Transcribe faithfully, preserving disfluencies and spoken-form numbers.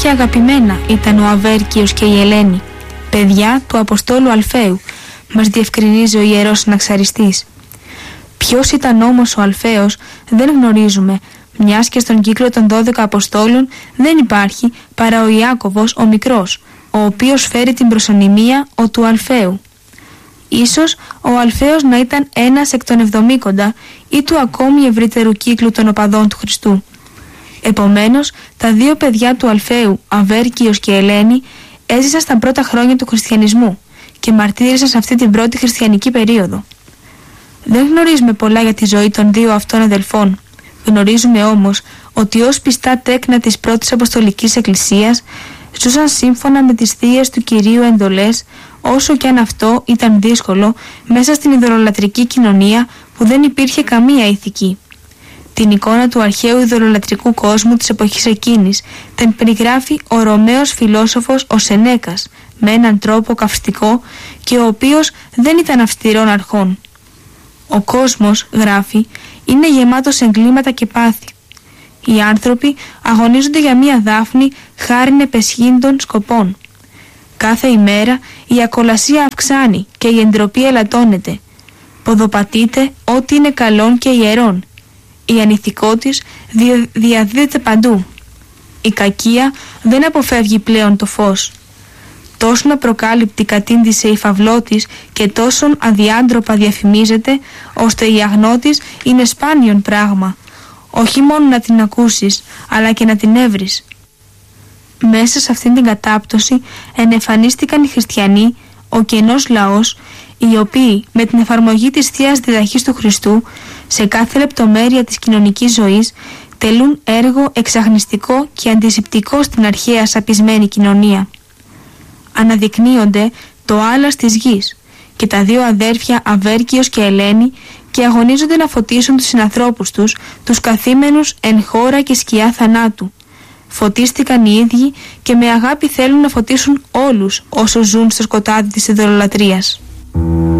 και αγαπημένα ήταν ο Αβέρκιος και η Ελένη, παιδιά του Αποστόλου Αλφαίου, μας διευκρινίζει ο Ιερός Συναξαριστής. Ποιος ήταν όμως ο Αλφαίος δεν γνωρίζουμε, μιας και στον κύκλο των δώδεκα Αποστόλων δεν υπάρχει παρά ο Ιάκωβος ο μικρός, ο οποίος φέρει την προσωνυμία ο του Αλφαίου. Ίσως ο Αλφαίος να ήταν ένας εκ των εβδομήκοντα ή του ακόμη ευρύτερου κύκλου των οπαδών του Χριστού. Επομένως, τα δύο παιδιά του Αλφαίου, Αβέρκιος και Ελένη, έζησαν στα πρώτα χρόνια του χριστιανισμού και μαρτύρησαν σε αυτή την πρώτη χριστιανική περίοδο. Δεν γνωρίζουμε πολλά για τη ζωή των δύο αυτών αδελφών. Γνωρίζουμε όμως ότι ως πιστά τέκνα της πρώτης Αποστολικής Εκκλησίας ζούσαν σύμφωνα με τις θείες του Κυρίου εντολές, όσο και αν αυτό ήταν δύσκολο μέσα στην ειδωλολατρική κοινωνία που δεν υπήρχε καμία ηθική. Την εικόνα του αρχαίου ειδωλολατρικού κόσμου της εποχής εκείνης την περιγράφει ο Ρωμαίος φιλόσοφος ο Σενέκας με έναν τρόπο καυστικό και ο οποίος δεν ήταν αυστηρών αρχών. Ο κόσμος, γράφει, είναι γεμάτος εγκλήματα και πάθη. Οι άνθρωποι αγωνίζονται για μία δάφνη χάριν επεσχύντων σκοπών. Κάθε ημέρα η ακολασία αυξάνει και η εντροπή ελαττώνεται. Ποδοπατείται ό,τι είναι καλόν και ιερόν. Η ανηθικότης δια, διαδίδεται παντού. Η κακία δεν αποφεύγει πλέον το φως. Τόσον απροκάλυπτη κατήντησε η φαυλότης και τόσον αδιάντροπα διαφημίζεται, ώστε η αγνότης είναι σπάνιον πράγμα. Όχι μόνο να την ακούσεις, αλλά και να την έβρεις. Μέσα σε αυτήν την κατάπτωση ενεφανίστηκαν οι χριστιανοί, ο κενός λαός, οι οποίοι με την εφαρμογή της Θείας Διδαχής του Χριστού σε κάθε λεπτομέρεια της κοινωνικής ζωής τελούν έργο εξαχνιστικό και αντισηπτικό στην αρχαία σαπισμένη κοινωνία. Αναδεικνύονται το άλας της γης και τα δύο αδέρφια Αβέρκιος και Ελένη και αγωνίζονται να φωτίσουν τους συνανθρώπους τους, τους καθήμενους εν χώρα και σκιά θανάτου. Φωτίστηκαν οι ίδιοι και με αγάπη θέλουν να φωτίσουν όλους όσους ζουν στο σκοτάδι της ειδωλολατρίας.